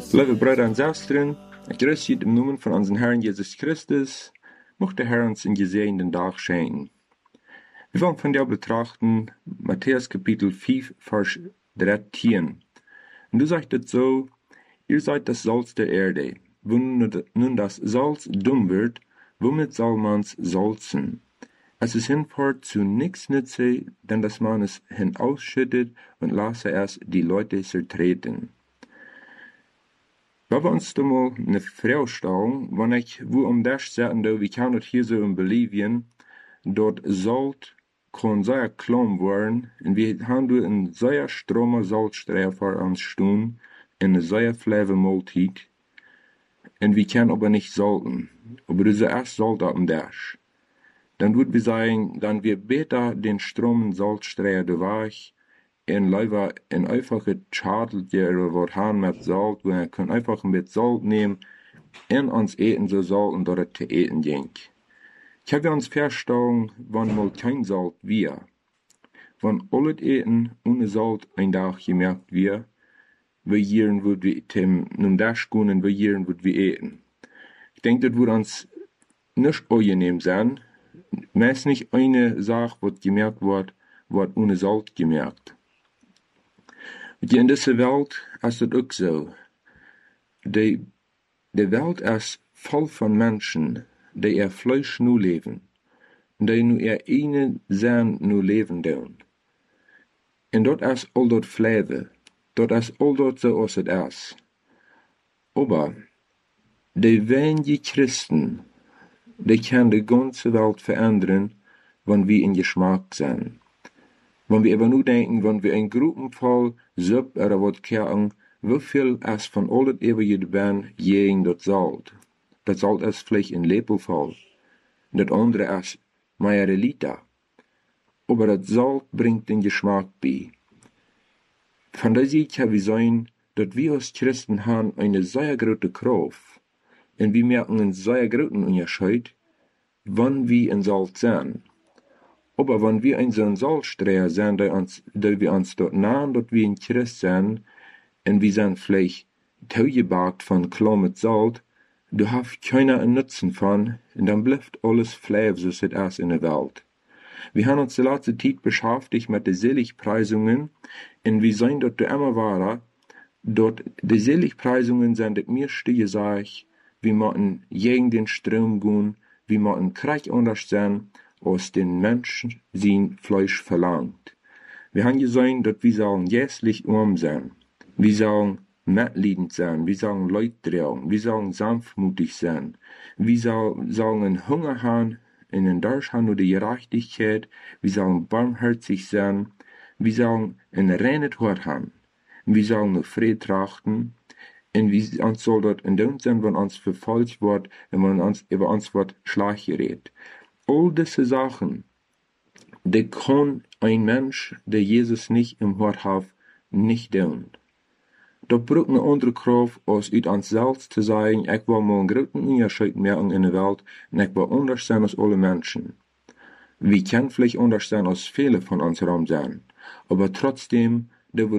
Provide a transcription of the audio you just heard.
Lieve Brüder und Schwestern, ich grüße Sie im Namen von unserem Herrn Jesus Christus. Mocht der Herr uns einen gesegneten Tag schenken. Wir wollen von dir betrachten Matthäus Kapitel 5, Vers 13. Und du sagst es so: Ihr seid das Salz der Erde. Wenn nun das Salz dumm wird, womit soll man's salzen? Es ist hinfort zu nichts nütze, denn dass man es hinausschüttet und lasse es die Leute zertreten. Wenn wir uns da mal eine Frage stellen, wenn ich wo am Tisch sitzen, wie kann das hier so in Bolivien, dort Salz kann sehr klein werden, und wir haben da einen sehr stromer Salzstreier vor uns stehen, in eine sehr flache Mahlzeit, und wir können aber nicht salten. Aber du erst Salz auf dem Tisch. Dann würden wir sagen, dann wir besser den stromen Salzstreier da weg, en lieber een einfache Schadeltje oder wat haben mit Salz, wo wir können einfach ein bisschen Salz nehmen und uns eten so salten, dass es zu eten ging. Ich habe uns festgestellt, wenn mal kein Salz wir, wenn alles Eten ohne Salz ein Tag gemerkt wir hier würden wir nun das gehen und wir hier würden wir eten. Ich denke, das würde uns nicht angenehm sein, meist nicht eine Sache, was gemerkt wird ohne Salz gemerkt. In dieser Welt ist es auch so. Die Welt ist voll von Menschen, die ihr Fleisch nur leben, die nur ihr eine Sinn nur leben tun. Und dort ist all dort Fleisch, dort ist all dort so, als es ist. Aber die wenige Christen, die können die ganze Welt verändern, wenn wir in Geschmack sind. Wenn wir aber nur denken, wenn wir in Gruppenfall Suppe oder was kochen, wie viel ist von alles ewige Ben gegen das Salz? Das Salz ist vielleicht ein Lepelfall. Das andere ist Majerelita. Aber das Salz bringt den Geschmack bei. Von der Seite kann wir sagen, dass wir als Christen haben eine sehr große Kraft. Und wir merken einen sehr großen Unterschied, wenn wir in Salz sind. Aber wenn wir in so einem Salzstreier sind, der wir uns dort nahen, dass wir in Christ sind, und wir sind vielleicht zugebackt von klar mit Salz, du hast keiner Nutzen von, und dann bleibt alles Fleisch, so es ist in der Welt. Wir haben uns die letzte Zeit beschäftigt mit den Seligpreisungen, und wir sehen dort immer weiter, dort die Seligpreisungen sind das meiste gesagt, wir müssen gegen den Strom gehen, wir müssen Krieg unterstehen, aus den Menschen sein Fleisch verlangt. Wir haben gesehen, dass wir sollen jässlich arm sein. Wir sollen mitleidend sein. Wir sollen Leid tragen. Wir sollen sanftmutig sein. Wir sollen einen Hunger haben, einen Durst haben nur die Gerechtigkeit. Wir sollen barmherzig sein. Wir sollen ein reines Hort haben. Wir sollen nur Frieden trachten. Und uns soll dort in dem sein, wenn uns verfolgt wird und wenn uns über uns wird schlecht geredet. All diese Sachen, die kann ein Mensch, der Jesus nicht im Hort hat, nicht tun. Da braucht eine andere Kraft, als uit uns selbst zu sagen, ich will mal einen großen Unterschied merken in der Welt und ich will anders sein als alle Menschen. Wir können vielleicht anders sein als viele von uns herum sein, aber trotzdem,